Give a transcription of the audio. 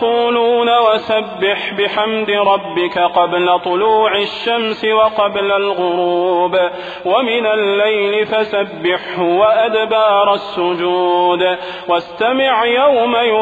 يقولون وسبح بحمد ربك قبل طلوع الشمس وقبل الغروب ومن الليل فسبحه وأدبار السجود واستمع يوم